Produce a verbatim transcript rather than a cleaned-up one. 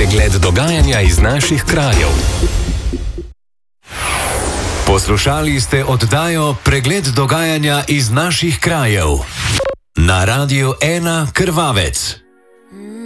Pregled dogajanja iz naših krajev. Poslušali ste oddajo Pregled dogajanja iz naših krajev na Radiu ena Krvavec.